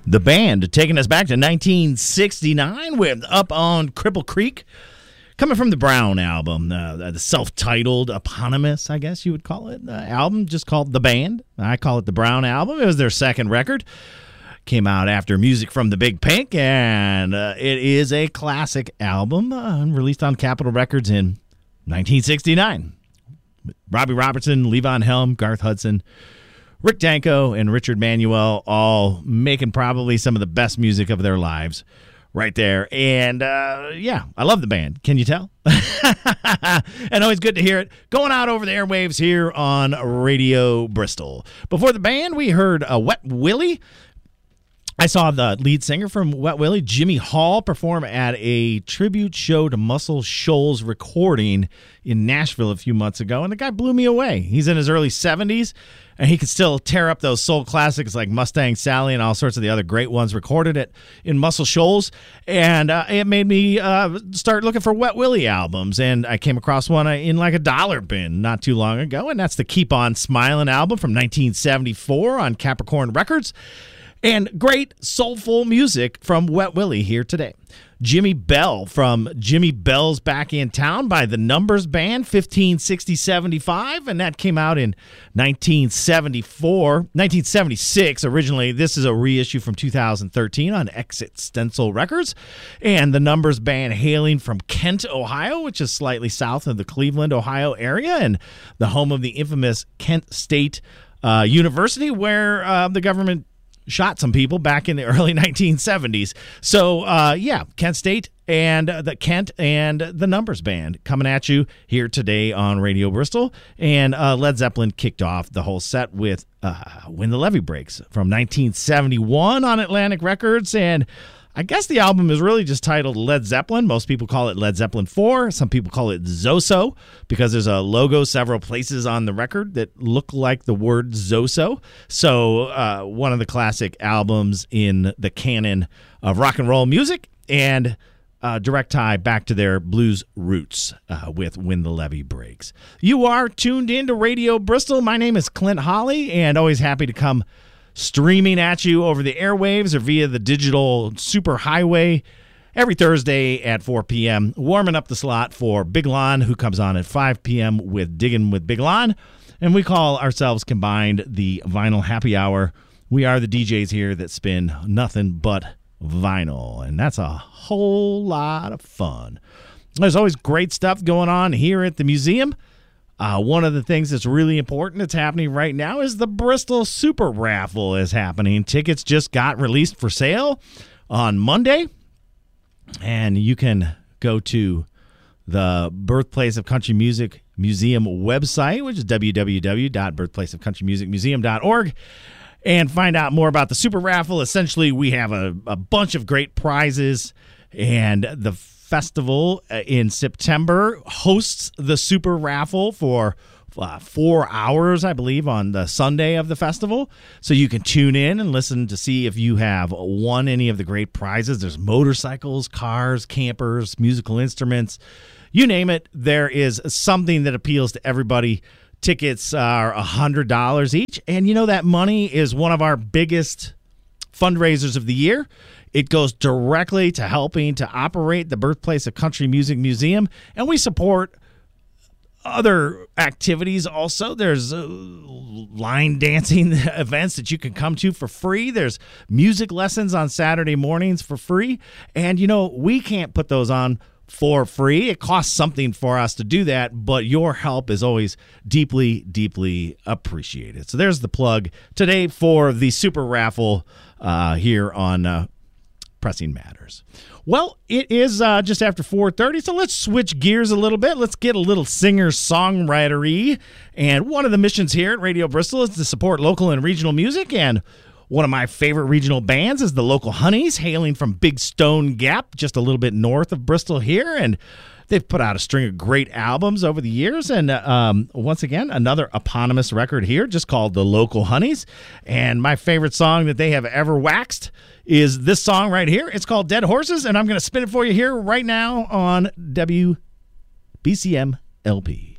The Band, taking us back to 1969 with Up on Cripple Creek, coming from the Brown album, the self-titled, eponymous, I guess you would call it, album, just called The Band. I call it the Brown album. It was their second record. Came out after Music from the Big Pink, and it is a classic album released on Capitol Records in 1969. Robbie Robertson, Levon Helm, Garth Hudson, Rick Danko, and Richard Manuel all making probably some of the best music of their lives right there. And, yeah, I love the band. Can you tell? And always good to hear it going out over the airwaves here on Radio Bristol. Before the band, we heard Wet Willie. I saw the lead singer from Wet Willie, Jimmy Hall, perform at a tribute show to Muscle Shoals Recording in Nashville a few months ago, and the guy blew me away. He's in his early 70s, and he can still tear up those soul classics like Mustang Sally and all sorts of the other great ones recorded in Muscle Shoals, and it made me start looking for Wet Willie albums, and I came across one in like a dollar bin not too long ago, and that's the Keep On Smiling album from 1974 on Capricorn Records. And great soulful music from Wet Willie here today. Jimmy Bell from Jimmy Bell's Back in Town by the Numbers Band, 1560-75, and that came out in 1976 originally. This is a reissue from 2013 on Exit Stencil Records. And the Numbers Band hailing from Kent, Ohio, which is slightly south of the Cleveland, Ohio area, and the home of the infamous Kent State University, where the government shot some people back in the early 1970s. So, yeah, Kent State and the Kent and the Numbers Band coming at you here today on Radio Bristol. And Led Zeppelin kicked off the whole set with When the Levee Breaks from 1971 on Atlantic Records. And I guess the album is really just titled Led Zeppelin. Most people call it Led Zeppelin 4. Some people call it Zoso because there's a logo several places on the record that look like the word Zoso. So one of the classic albums in the canon of rock and roll music, and direct tie back to their blues roots with When the Levee Breaks. You are tuned in to Radio Bristol. My name is Clint Holly, and always happy to come streaming at you over the airwaves or via the digital superhighway every Thursday at 4 p.m., warming up the slot for Big Lon, who comes on at 5 p.m. with Digging with Big Lon. And we call ourselves combined the Vinyl Happy Hour. We are the DJs here that spin nothing but vinyl, and that's a whole lot of fun. There's always great stuff going on here at the museum. One of the things that's really important that's happening right now is the Bristol Super Raffle is happening. Tickets just got released for sale on Monday, and you can go to the Birthplace of Country Music Museum website, which is www.birthplaceofcountrymusicmuseum.org, and find out more about the Super Raffle. Essentially, we have a bunch of great prizes, and the festival in September hosts the Super Raffle for 4 hours, I believe, on the Sunday of the festival. So you can tune in and listen to see if you have won any of the great prizes. There's motorcycles, cars, campers, musical instruments, you name it. There is something that appeals to everybody. Tickets are $100 each. And you know that money is one of our biggest fundraisers of the year. It goes directly to helping to operate the Birthplace of Country Music Museum, and we support other activities also. There's line dancing events that you can come to for free. There's music lessons on Saturday mornings for free, and you know, we can't put those on for free. It costs something for us to do that, but your help is always deeply, deeply appreciated. So there's the plug today for the Super Raffle here on Pressing Matters. Well, it is just after 4:30, so let's switch gears a little bit. Let's get a little singer-songwritery. And one of the missions here at Radio Bristol is to support local and regional music, and one of my favorite regional bands is the Local Honeys, hailing from Big Stone Gap, just a little bit north of Bristol here, and they've put out a string of great albums over the years, and once again, another eponymous record here just called The Local Honeys. And my favorite song that they have ever waxed is this song right here. It's called Dead Horses, and I'm going to spin it for you here right now on WBCM LP.